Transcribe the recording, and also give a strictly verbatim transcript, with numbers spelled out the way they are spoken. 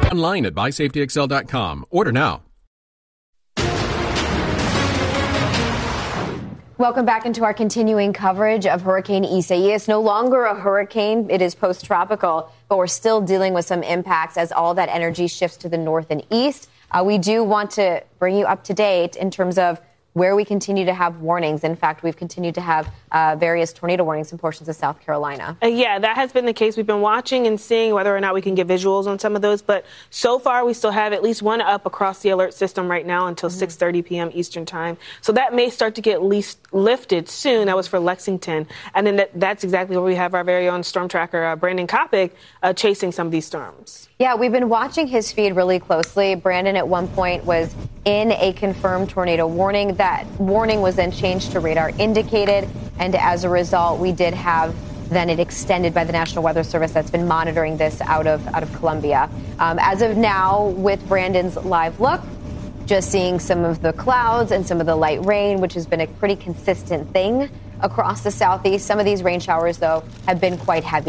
Online at buy safety excel dot com. Order now. Welcome back into our continuing coverage of Hurricane Isaias. No longer a hurricane. It is post-tropical, but we're still dealing with some impacts as all that energy shifts to the north and east. Uh, we do want to bring you up to date in terms of where we continue to have warnings. In fact, we've continued to have uh, various tornado warnings in portions of South Carolina. Uh, yeah, that has been the case. We've been watching and seeing whether or not we can get visuals on some of those. But so far, we still have at least one up across the alert system right now until mm-hmm. six thirty p.m. Eastern time. So that may start to get least lifted soon. That was for Lexington. And then that, that's exactly where we have our very own storm tracker, uh, Brandon Kopic, uh, chasing some of these storms. Yeah, we've been watching his feed really closely. Brandon at one point was in a confirmed tornado warning. That warning was then changed to radar indicated. And as a result, we did have then it extended by the National Weather Service that's been monitoring this out of out of Columbia. Um, as of now, with Brandon's live look, just seeing some of the clouds and some of the light rain, which has been a pretty consistent thing across the southeast. Some of these rain showers, though, have been quite heavy.